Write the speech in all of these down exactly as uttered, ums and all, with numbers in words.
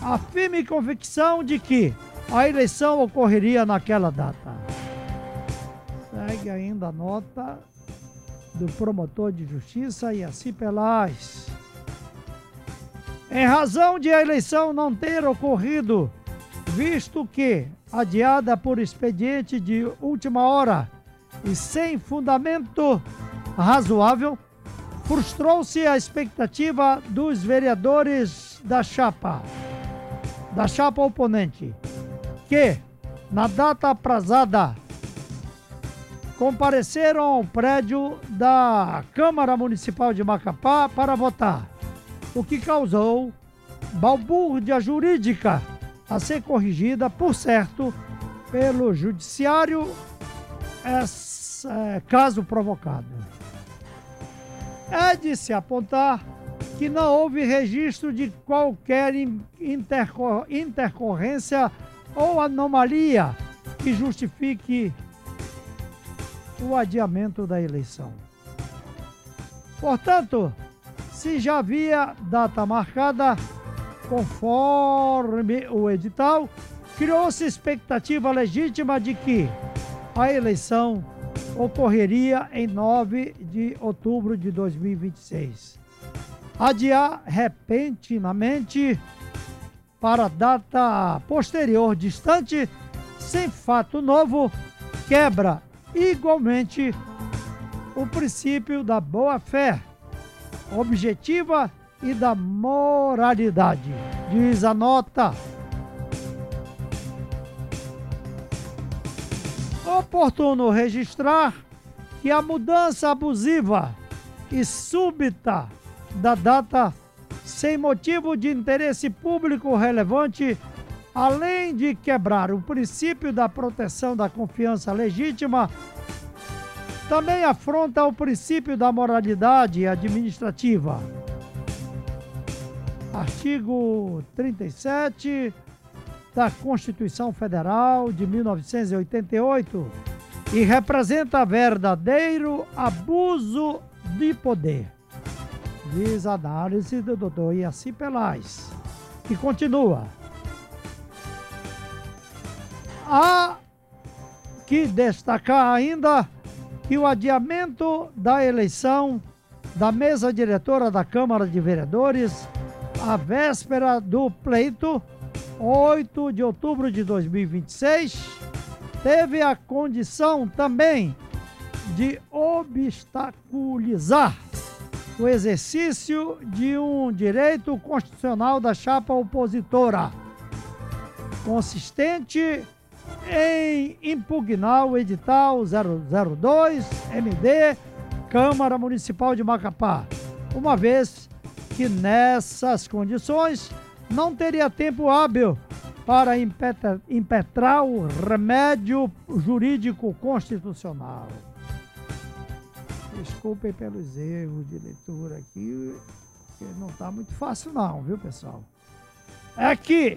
a firme convicção de que a eleição ocorreria naquela data. Segue ainda a nota do promotor de justiça Iaci Pelaz. Em razão de a eleição não ter ocorrido, visto que adiada por expediente de última hora e sem fundamento razoável, frustrou-se a expectativa dos vereadores da chapa, da chapa oponente, que, na data aprazada, compareceram ao prédio da Câmara Municipal de Macapá para votar, o que causou balbúrdia jurídica a ser corrigida, por certo, pelo Judiciário, esse é, caso provocado. É de se apontar que não houve registro de qualquer intercor- intercorrência ou anomalia que justifique o adiamento da eleição. Portanto, se já havia data marcada, conforme o edital, criou-se expectativa legítima de que a eleição ocorreria em nove de outubro de dois mil e vinte e seis. Adiar repentinamente para data posterior distante, sem fato novo, quebra igualmente o princípio da boa-fé objetiva e da moralidade, diz a nota. Oportuno registrar que a mudança abusiva e súbita da data, sem motivo de interesse público relevante, além de quebrar o princípio da proteção da confiança legítima, também afronta o princípio da moralidade administrativa. Artigo trinta e sete da Constituição Federal de mil novecentos e oitenta e oito e representa verdadeiro abuso de poder, diz a análise do doutor Iaci Pelaz, que continua. Há que destacar ainda que o adiamento da eleição da mesa diretora da Câmara de Vereadores, à véspera do pleito, oito de outubro de dois mil e vinte e seis, teve a condição também de obstaculizar o exercício de um direito constitucional da chapa opositora, consistente em impugnar o edital zero zero dois M D Câmara Municipal de Macapá, uma vez que nessas condições não teria tempo hábil para impetra, impetrar o remédio jurídico constitucional. Desculpem pelos erros de leitura aqui, que não está muito fácil não, viu, pessoal? É que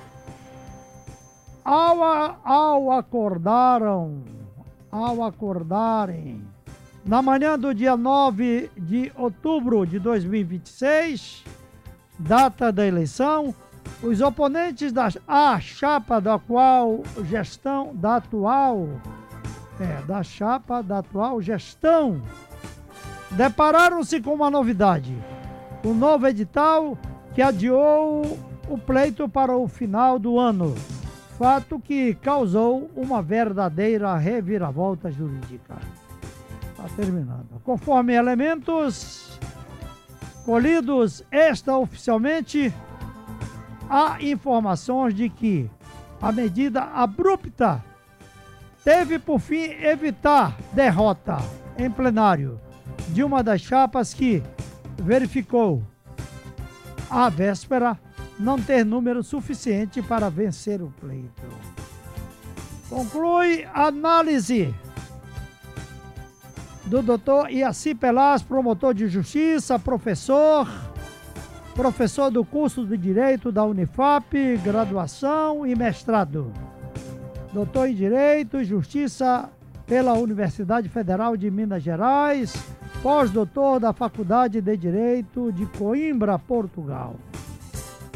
Ao, ao acordaram, ao acordarem, na manhã do dia nove de outubro de dois mil e vinte e seis, data da eleição, os oponentes da a chapa da qual gestão, da atual, é, da chapa da atual gestão, depararam-se com uma novidade, o novo edital que adiou o pleito para o final do ano. Fato que causou uma verdadeira reviravolta jurídica. Está terminando. Conforme elementos colhidos extraoficialmente, há informações de que a medida abrupta teve por fim evitar derrota em plenário de uma das chapas que verificou à véspera não ter número suficiente para vencer o pleito. Conclui a análise do doutor Iaci Pelaz, promotor de justiça, professor, professor do curso de Direito da Unifap, graduação e mestrado. Doutor em Direito e Justiça pela Universidade Federal de Minas Gerais, pós-doutor da Faculdade de Direito de Coimbra, Portugal.